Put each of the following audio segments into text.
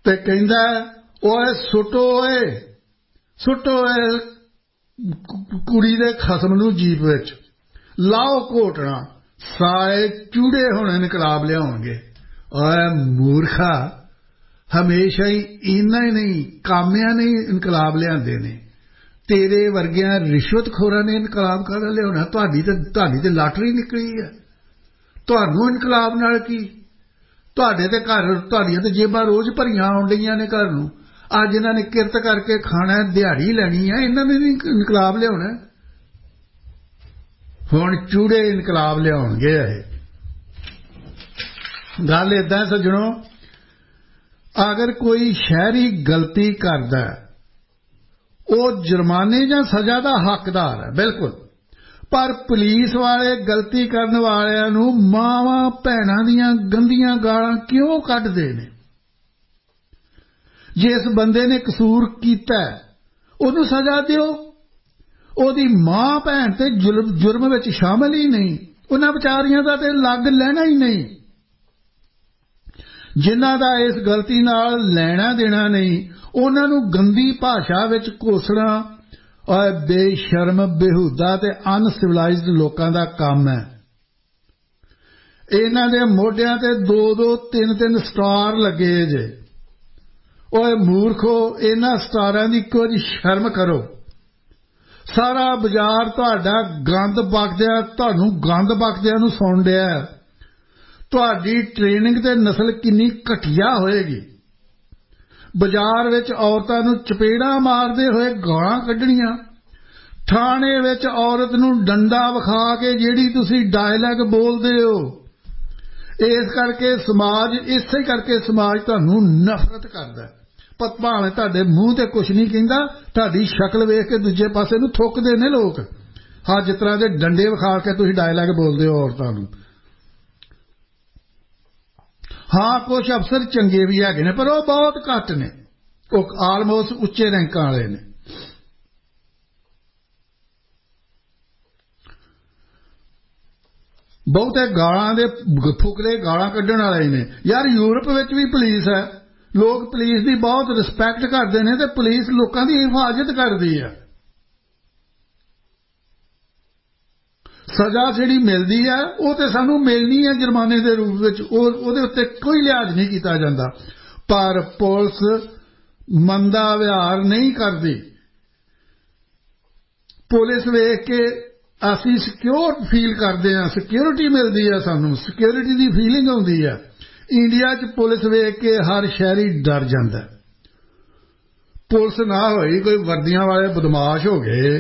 ते कहंदा ओए सुटो कुड़ी दे खसम नूं जीप विच लाओ घोटना साए चूड़े हुण इनकलाब लियाउणगे। ओए मूर्खा हमेशा ही इन्ना ही नहीं कामियां ने इनकलाब लियाते ने तेरे वर्गियां रिश्वतखोरां ने इनकलाब काहदा लियाउणा। तुहाडी ते लाटरी निकली है तुहानूं इनकलाब नाल की तुहाडे ते घर तुहाडियां ते जेबां रोज़ भरियां आउण डईयां ने घर नूं अज इन्हां ने किरत करके खाना दिहाड़ी लैनी है इन्हां ने इनकलाब लियाउणा। हुण चूड़े इनकलाब लियाउणगे। गल इदां सज्जणों अगर कोई शहरी गलती करदा वो जुर्माने या सज़ा का हकदार है बिल्कुल पर पुलिस वाले गलती करने वालियां नूं मावां भैणां दीयां गंदियां गालां क्यों कढदे ने। जिस बंदे ने कसूर कीता उहनूं सज़ा दिओ ओहदी मां भैण ते जुर्म विच शामिल ही नहीं उन्हां विचारियां दा ते लग लैना ही नहीं। जिन्हां दा इस गलती नाल लेना देना नहीं उन्हां नूं गंदी भाषा विच कोसना और बेशर्म बेहुदा ते अनसिविलाइज्ड लोकां दा काम है। इन्हां दे मोढियां ते 2-2 3-3 स्टार लगे जे। ओए मूर्खो इन्हां स्टारां दी कुछ शर्म करो। सारा बाजार तुहाडा गंद बकदिया तुहानूं गंद बकदिया नूं सुण रिहा है। तुहाडी ट्रेनिंग ते नस्ल किन्नी घटिया होएगी। बाजार विच औरतां नूं चपेड़ा मारदे होए गालां कढणियां थाणे विच औरत नूं डंडा विखा के जिहड़ी तुसीं डायलॉग बोलदे हो इस करके समाज तुहानूं नफरत करदा। भावें तुहाडे मूँह ते कुछ नहीं कहंदा तुहाडी शक्ल वेख के दूजे पासे नूं थुकदे ने लोग। हाँ जिस तरह दे डंडे विखा के तुसीं डायलॉग बोलदे हो औरतां नूं। हाँ कुछ अफसर चंगे भी है पर वो बहुत घट ने आलमोस्ट उच्चे रैंक वाले ने। बहुते गालां दे फुकरे गालां कढण वाले ने। यार यूरोप विच भी पुलिस है लोग पुलिस की बहुत रिस्पैक्ट करते हैं ते पुलिस लोगों की हिफाजत करती है। सज़ा जिहड़ी मिलदी है वो तो सानू मिलनी है जुर्माने के रूप में उहदे उत्ते कोई लिहाज नहीं किया जाता पर पुलिस मंदा व्यवहार नहीं करती। पुलिस वेख के असी सिक्योर फील करते हैं सिक्योरिटी मिलती है सानू सिक्योरिटी की फीलिंग आउंदी है। इंडिया च पुलिस वेख के हर शहरी डर जाता है। पुलिस ना होई कोई वर्दियां वाले बदमाश हो गए।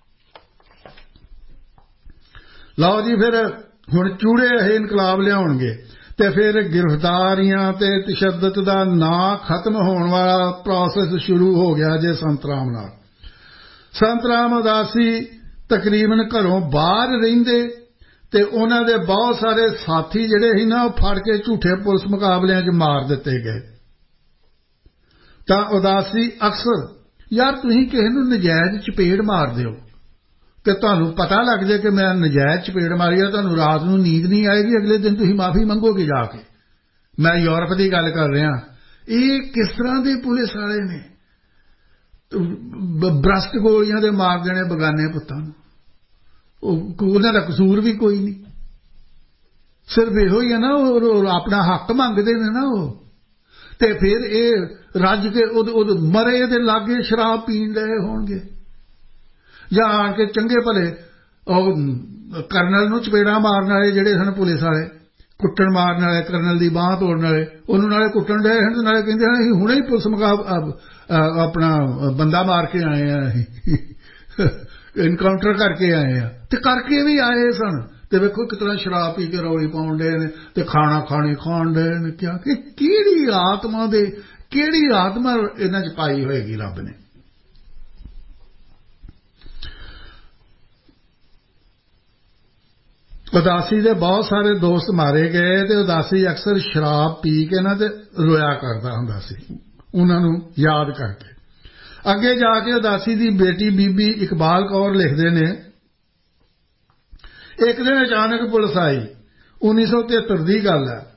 लो जी फिर हुण चूड़े इनकलाब लियाउणगे ते फिर गिरफ्तारियां ते तशद्दद दा ना खत्म होने वाला प्रोसेस शुरू हो गया जे संतराम नाल। संतराम उदासी तकरीबन घरों बाहर रहिंदे ते उन्हां दे बहुत सारे साथी जिहड़े ही ना फड़ के झूठे पुलिस मुकाबलियां च मार दिते गए। तां उदासी अक्सर यार तुसीं किसे नूं नजायज़ चपेड़ मार दिओ ते तुहानूं पता लग जाए कि मैं नजायज़ चपेड़ मारी है तुहानूं रात नूं नींद नहीं आएगी अगले दिन तुसीं माफ़ी मंगोगे जाके। मैं यूरोप की गल कर रहा। ये किस तरह के पुलिस वाले ने ब्रस्ट गोलियां दे मार देने बगाने पुत्तां नूं। उन्हां दा कसूर भी कोई नहीं सिर्फ इहो ही है ना अपना हक मंगते हैं ना वो ते फिर ये रज के मरे दे लागे शराब पीण रहे होणगे जां आण के चंगे भले करनल नूं चपेड़ा मारन वाले जिहड़े सन पुलिस वाले कुट्टण मारन वाले करनल की बांह तोड़न वाले उन्होंने नाले कुट्टण डे हन नाले कहंदे हन हुणे ही पुलिस अपना बंदा मार के आए हैं इनकाउंटर करके आए हैं ते करके भी आए सन ते वेखो कितना शराब पी के रौली पाउण डे ने ते खाना खाने खाण डे ने। क्या कि किहड़ी आत्मा दे किहड़ी आत्मा इन्हां च पाई होएगी रब ने। उदासी दे बहुत सारे दोस्त मारे गए ते उदासी अक्सर शराब पी के ना ते रोया करता हुंदा सी उन्हां नूं याद करके। अगे जाके उदासी दी बेटी बीबी इकबाल कौर लिखदे ने एक दिन अचानक पुलिस आई 1973 की गल है।